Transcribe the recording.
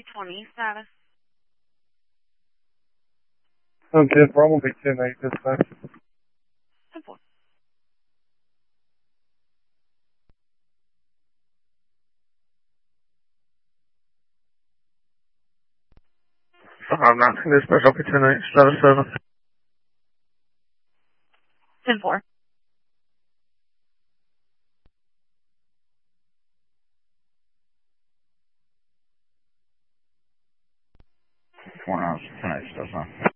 320 status. Okay, Bravo Big 10-8 dispatch. 10-4. I'm not in dispatch, I'll be 10-8, status 7. 10-4. Four hours, 10-8, status 9.